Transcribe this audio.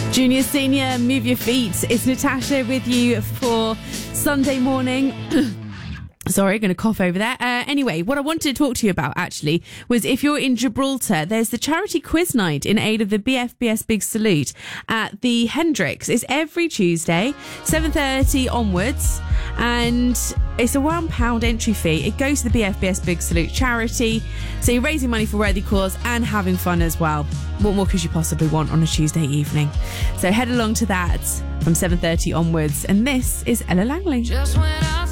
Junior, senior, move your feet. It's Natasha with you for Sunday morning. Sorry, going to cough over there. Anyway, what I wanted to talk to you about, actually, was if you're in Gibraltar, there's the charity quiz night in aid of the BFBS Big Salute at the Hendricks. It's every Tuesday, 7:30 onwards, and it's a £1 entry fee. It goes to the BFBS Big Salute charity, so you're raising money for a worthy cause and having fun as well. What more could you possibly want on a Tuesday evening? So head along to that from 7:30 onwards, and this is Ella Langley.